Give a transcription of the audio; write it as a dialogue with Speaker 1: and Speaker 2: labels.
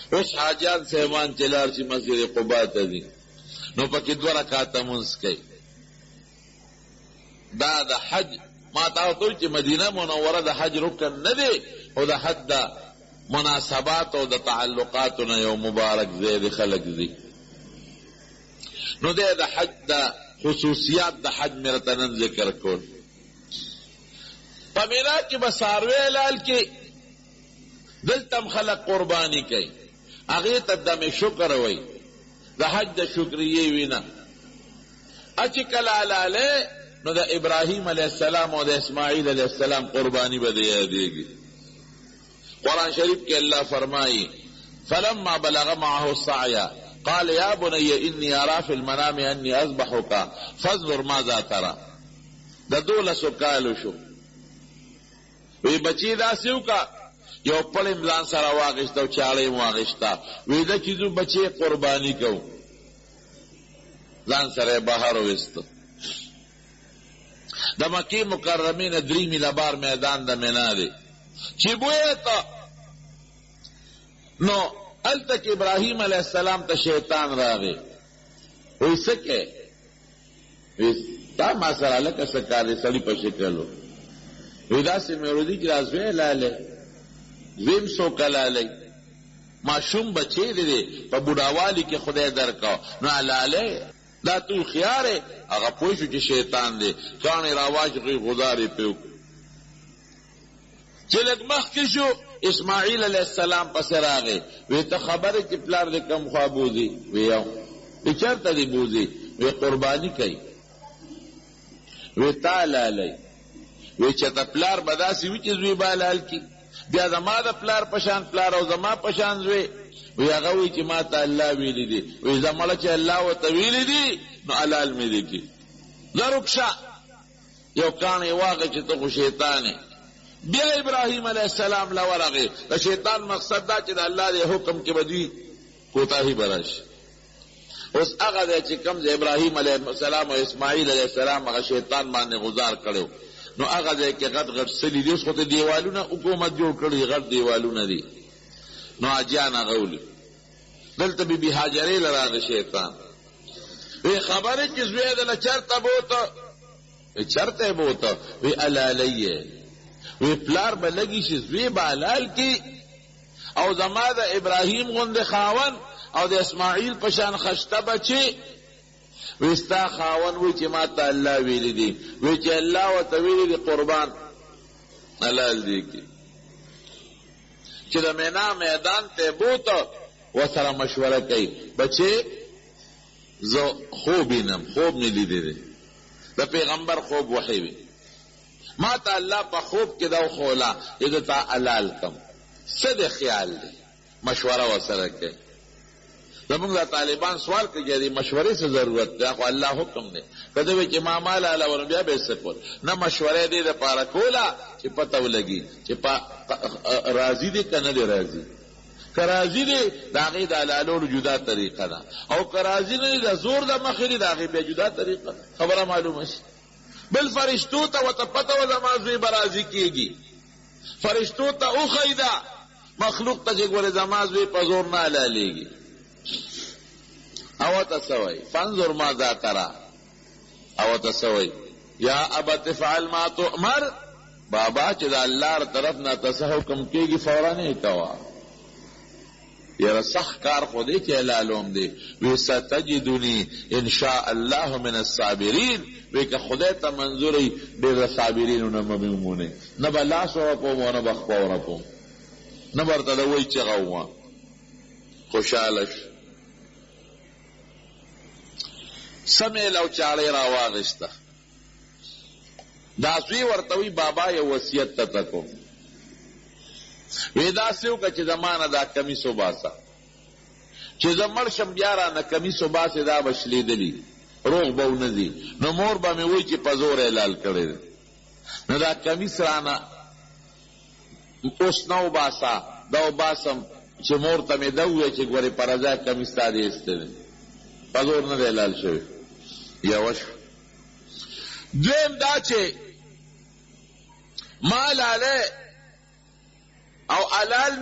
Speaker 1: اوس حاجیان صاحبان چې لاړ شي مسجد قباء ته ځي نو پکې 2 رکعاته لمونځ کوي. دا د حج ما ته وایي چې مدینه منوره د حج رکن نه دی، او د حج د مناسبات او د تعلقاتو نه یو مبارک ځای دی، خلک ځي. نو دی د حج د خصوصیات د حج مې راته نن ذکر کول. په مینا کې به څاروی لال کې دلته هم خلک قرباني کوي، هغې ته دم شکر وایي، د حج د شکریې وینه. چې کله حلالی نو د ابراهیم علیه السلام او د اسماعیل علیه السلام قربانی به د یادېږي. قرآن شریف کې الله فرمایي فلما بلغ معه السعی قال یا بنی انی ارا فی المنام انی اذبحک فانظر ماذا ترى. د 12 کالو شو، وی بچی داسې وکړه یو پړی ځان سره واغېسته او چاړه یې واغېسته، وی ده چې زه بچی قرباني کوم، ځان سره یې بهر وویسته. د مکې مکرمې نه 3 میله بار میدان د مینا دی. چې بویې ته نو هلته کې ابراهیم علیه السلام ته شیطان راغی، وی څه کې؟ وی تا ما سره لکه څه کار دی سړي په شکل و. وی داسې مې ورودي چې دا زوی لالی زویم څوک لالی ماشوم بچی دی په بوډاوالي کې خدای درکاو نو لالی دا تو خیار ہے. هغه پوه شو چې شیطان دی، کاڼې راواچغې غدارې پې وکړو. چې لږ مخکې شو اسماعیل علیه السلام پسې راغی، وی ته خبرې چې پلار دې کم خوا بوځي؟ وی یو. وی چېرته دې بوځي؟ وی قرباني کوي. وی تا لالی؟ وی چې ته پلار به داسې وي چې زوی به حلال کي، بیا زما د پلار پشان پلار او زما پشان زوی. وی هغه وی چې ما ته الله ویلی دی. وی زمړه چې الله ورته ویلی دی نو حلال مې دی کي. زه رکشه یو کاڼی واغې چې ته خو شیطان یې. بیا ابراهیم علیه السلام له ورغې. د شیطان مقصد دا چې د الله د حکم کې به دوی کوتاهي به راشي. اوس هغه دی چې کوم ځای ابراهیم علیه السلام او اسماعیل علیه السلام هغه شیطان باندې غزار کړی نو هغه ځای کې غټ غټ سلي دي. اوس خو ته دیوالونه حکومت جوړ کړي، غټ دیوالونه دي. نو حاجیان هغه ولي دلته بیبي هاجرې له راغی شیطان. وی خبرې چې زوی دله چېرته بوته؟ وی چېرته یې بوته؟ وی حلالۍ یې. وی پلار به لګي شي زوی به حلال کي، او زما د ابراهیم غوندې خاون او د اسماعیل په شان خشته بچي. وی ستا خاون وی چې ما ته الله ویلی دی، وی چې الله ورته ویلی دی قربان حلال دی کی. چې د مینا میدان ته بوته ورسره مشوره کوي، بچې زه خوب وینم، خوب مې لیدی دی، د پیغمبر خوب وحی وي، ما ته الله په خوب کې دا وښوله چې زه تا حلال کم. څه د خیال دی؟ مشوره ورسره کوي. زمونږ د طالبان سوال کوي چې د مشورې څه ضرورت دی؟ خو الله حکم دی. که ده وایي چې ما مال حلالوم بیا به یې څه کول؟ نه، مشورې دې دپاره کوله چې پته ولګي چې راضي دی که نه دی راضي. که راضي دی د هغې د حلالولو جدا طریقه ده، او که راضي نه دی د زور د مخې دی د هغې بیا جدا طریقه ده. خبره معلومه شي. بل فرشتو ته ورته پته وه زما زوی به راضي کېږي، فرشتو ته وښی ده، مخلوق ته چې ګورې زما زوی په زور نه حلالېږي. او ته څه وایي؟ فانظر ماذا ترى. او ته څه وایي؟ یا ابت افعل ما تؤمر. بابا چې د الله طرف نه ته څه حکم کېږي فورا یې کوه. یاره سخت کار خو دی چې حلالوم دی. وی ستجدني ان شاء الله من الصابرین. وی که خدای ته منظوری ډېر د صابرینو نه به ومونې، نه به لاس ورکوم او نه به خوا ورکوم، نه به ورته د وایي چغه ووم. خوشحاله شو. سمیل او چاړی را واغشته. دا زوی ورته وی بابا یو وصیت ته تکو. وی داسې وکړه چې زما نه دا کمیس وباسه، چې زه مړ شم بیا رانه کمیس وباسې دا به شلېدلي، روغ به ونه ځي. نو مور به مې وایي چې په زور حلال کړی دی. نو دا کمیس رانه اوس نه وباسه، دا وباسم چې مور ته مې دا ووایه چې ګورې په رضا کمیس تا دې ایستی دی، په زور نه دی حلال شوی. یوه شو. دویم دا چې ما لالی او حلال